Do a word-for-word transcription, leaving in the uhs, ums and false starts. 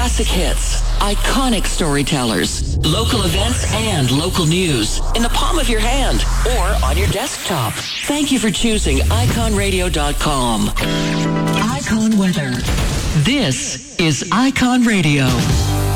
Classic hits, iconic storytellers, local events, and local news in the palm of your hand or on your desktop. Thank you for choosing icon radio dot com. Icon Weather. This is Icon Radio.